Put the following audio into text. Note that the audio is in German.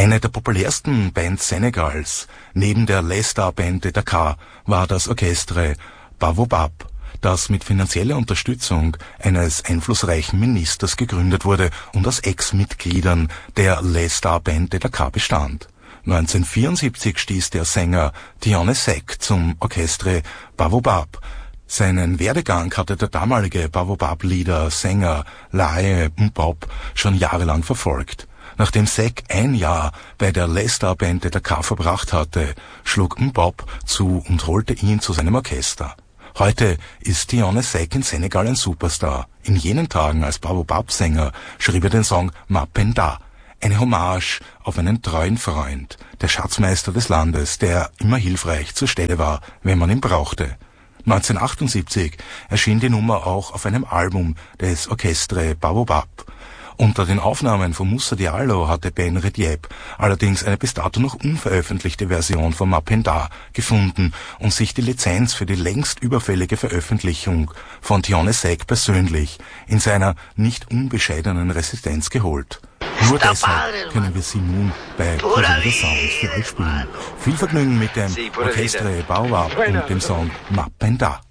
Eine der populärsten Bands Senegals, neben der Les-Stars-Band de Dakar, war das Orchestre Baobab, das mit finanzieller Unterstützung eines einflussreichen Ministers gegründet wurde und aus Ex-Mitgliedern der Les-Stars-Band de Dakar bestand. 1974 stieß der Sänger Thione Seck zum Orchestre Baobab. Seinen Werdegang hatte der damalige Baobab-Leader, Sänger Laye Mbop schon jahrelang verfolgt. Nachdem Seck ein Jahr bei der Les-Stars-Band de Dakar verbracht hatte, schlug Mbop zu und holte ihn zu seinem Orchester. Heute ist Thione Seck in Senegal ein Superstar. In jenen Tagen als Baobab-Sänger schrieb er den Song Mapenda, eine Hommage auf einen treuen Freund, der Schatzmeister des Landes, der immer hilfreich zur Stelle war, wenn man ihn brauchte. 1978 erschien die Nummer auch auf einem Album des Orchestre Baobab. Unter den Aufnahmen von Moussa Diallo hatte Ben Rediep allerdings eine bis dato noch unveröffentlichte Version von Mapenda gefunden und sich die Lizenz für die längst überfällige Veröffentlichung von Thione Seck persönlich in seiner nicht unbescheidenen Residenz geholt. Nur deshalb können wir sie nun bei Corriere Sounds für euch spielen. Viel Vergnügen mit dem Orchestre Baobab und dem Song Mapenda.